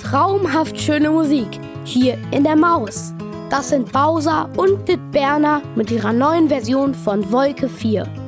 traumhaft schöne Musik hier in der Maus. Das sind Bowser und Berner mit ihrer neuen Version von Wolke 4.